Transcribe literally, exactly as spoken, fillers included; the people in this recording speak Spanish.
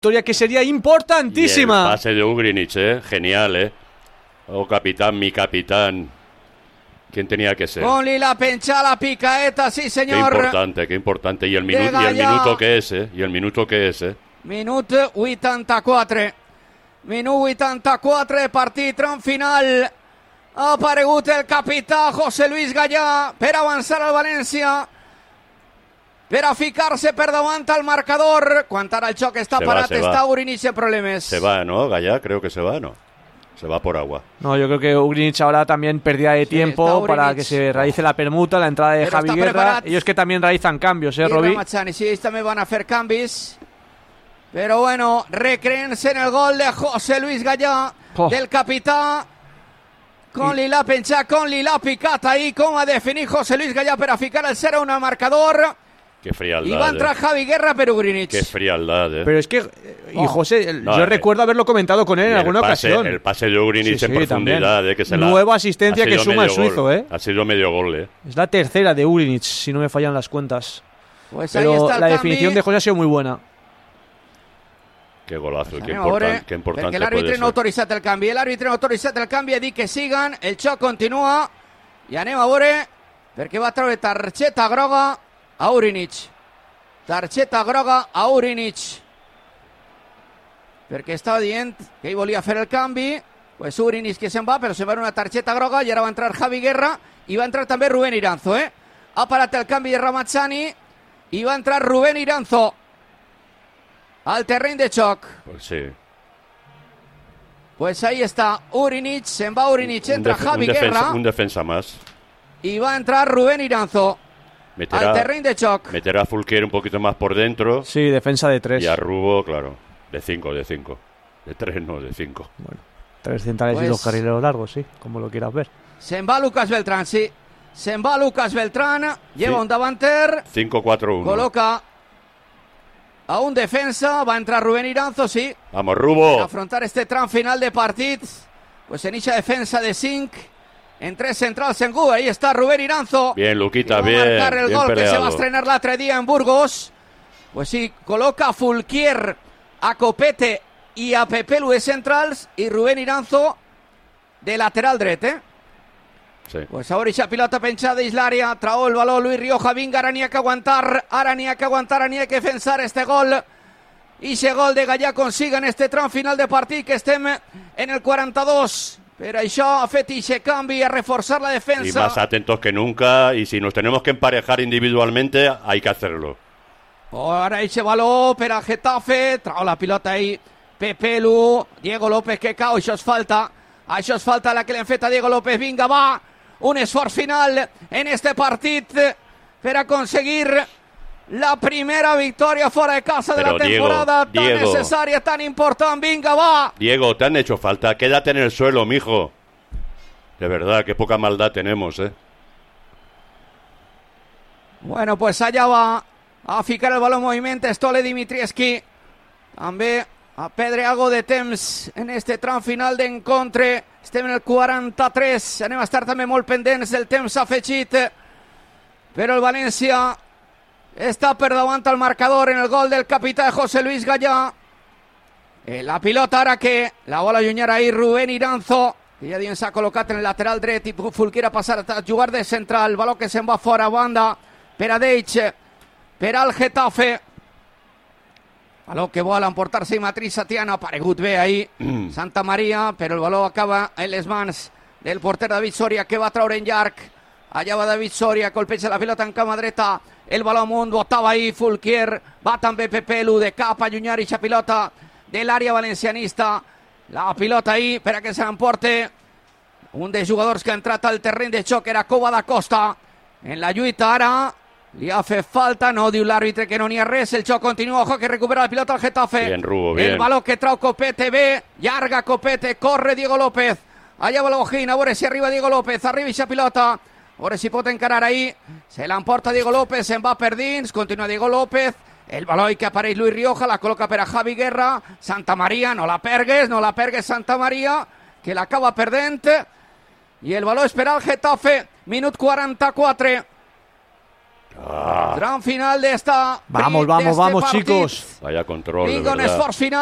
victoria que sería importantísima. Y el pase de Ugrinic, ¿eh? Genial, ¿eh? Oh, capitán, mi capitán. ¿Quién tenía que ser? Con la pencha, la picaeta, sí, señor. Qué importante, qué importante. Y el, minu- y el minuto que es, ¿eh? Y el minuto que es, ¿eh? Minut vuitanta-quatre. Minut vuitanta-quatre, partit tram final. Ha aparegut el capità José Luis Gallà per avançar al València, per a ficar-se per davant al marcador. Quan ara el xoc està se parat, va, està va. Ugrinic en problemes. Se va, ¿no? Gallà, creo que se va, ¿no? Se va por agua. No, yo creo que Ugrinic ahora también pérdida de Sí, tiempo para que se realice la permuta, la entrada de Pero Javi está Guerra. preparat. Ellos que también realizan cambios, ¿eh, I Robi? Ramazani, sí, ells també van a fer canvis. Però bueno, recreen-se en el gol de José Luis Gallà, Oh. del capità. Con Lila penjat, con Lila picat ahí, com ha definit José Luis Gallà per a ficar el zero uno al marcador. Qué frialdad. I va entrar eh. Javi Guerra per Ugrinic. Qué frialdad, ¿eh? Pero es que, eh, y Oh. José, el- No, yo eh, recuerdo haberlo comentado con él en Y el alguna pase, ocasión. El pase de Ugrinic Sí, en sí, profundidad, también. ¿eh? Que se la, Nueva asistencia ha que sido suma el medio suizo, gol. ¿eh? Ha sido medio gol, ¿eh? Es la tercera de Ugrinic, si no me fallan las cuentas. Pues ahí Pero está el la canvi. definición de José ha sido muy buena. Qué golazo, Anem qué, a veure, important, qué importante perquè l'àrbitre puede no ha ser. autoritzat el canvi. L'àrbitre no ha autoritzat el canvi, ha dit que siguen, el xoc continua, i anem a veure, perquè va treure targeta groga a Ugrinic. Targeta groga a Ugrinic. Perquè estava dient que ell volia fer el canvi, pues Ugrinic que se'n va, però se'n va una targeta groga, i ara va entrar Javi Guerra, i va entrar també Rubén Iranzo, eh? Ha parat el canvi de Ramazzani, i va entrar Rubén Iranzo al terreny de xoc. Pues sí. Pues ahí está Ugrinic, se'n va Ugrinic, entra un, def- Javi un defensa, Guerra un defensa más. y va a entrar Rubén Iranzo Meterá, al terreno de choc. meterá a Fulquier un poquito más por dentro. Sí, defensa de tres. Y a Rubo, claro, de cinco, de cinco. De tres, no, de cinco. Bueno, tres centrales Pues- y dos carrileros largos, sí, como lo quieras ver. Se'n va Lucas Beltrán, sí. Se'n va Lucas Beltrán, lleva Sí. un davanter, cinco cuatro uno. coloca a un defensa, va a entrar Rubén Iranzo, sí, Vamos, para Rubo. afrontar este tram final de partit. Pues en eixa defensa de cinc, en tres centrals en Gu, ahí está Rubén Iranzo. Bien, que Luquita, va a bien. marcar el bien gol que se va a peleado. estrenar l'altre dia en Burgos. Pues sí, coloca a Fulquier, a Copete y a Pepelu de centrals y Rubén Iranzo de lateral dret, eh? Sí. Pues ahora esa pilota penjada dins l'àrea, trau el baló Luis Rioja, vinga, ara n'hi ha que aguantar, ara n'hi ha que aguantar, ara n'hi ha que defensar este gol. I ese gol de Gallà consiga en este tram final de partit, que estem en el quaranta-dos. Per això ha fet ixe canvi a reforçar la Y defensa. más atentos que nunca. Y si nos tenemos que emparejar individualmente, hay que hacerlo. Ahora ese baló per al Getafe, trau la pilota ahí Pepelu, Diego López que cau, això és falta, això és falta la que l'hem fet a Diego López, vinga va, un esforç final en este partit per aconseguir la primera victòria fora de casa de Pero, la Diego, temporada, tan Diego. necessària, tan important, vinga va. Diego, te han hecho falta. Quédate en el suelo, mijo. De verdad, qué poca maldad tenemos, ¿eh? Bueno, pues allà va a ficar el baló en moviment Stole Dimitrievski. També a perdre algo de temps en este tram final d'encontre. Estem en el quaranta-tres. Anem a estar també molt pendents del temps afegit. Però el València està per davant al marcador en el gol del capità José Luis Gallà. Eh, la pilota ara que la vol allunyar ahir Rubén Iranzo, que ja dient s'ha col·locat en el lateral dret i Fulquier a passar a jugar de central. El baló que se'n va fora a banda per a Deitch, per al Getafe. Baló que vol emportar-se i Matriz Satiana, ha aparegut bé ahí Santa Maria, però el baló acaba en les mans del porter David Soria, que va traure en llarg. Allà va David Soria, colpeja la pilota en cama dreta, el baló amunt, botava ahí Fulquier, va també Pepelu de cap a allunyar ixa pilota de l'àrea valencianista. La pilota ahí per a que se l'emporte un dels jugadors que ha entrat al terreny de xoc, era Cova da Costa. En la lluita ara li ha fet falta, no diu l'àrbitre que no n'hi ha res, el xoc continua, ojo que recupera la pilota al Getafe. Bien, Rubo, bien. El baló que trau Copete, ve, llarga Copete, corre Diego López, allà va l'Ojín, a veure si arriba Diego López, arriba ixa pilota, a veure si pot encarar ahí, se l'emporta Diego López, se'n va per dins, continua Diego López, el baló que apareix Luis Rioja, la col·loca per a Javi Guerra, Santa Maria, no la pergues, no la pergues Santa Maria, que l'acaba perdent, i el baló és per al Getafe, minut quaranta-quatre. Ah, Gran final de esta. Vamos, de vamos, este vamos, partit. chicos. vaya control, de Vinga, un verdad. esforç final.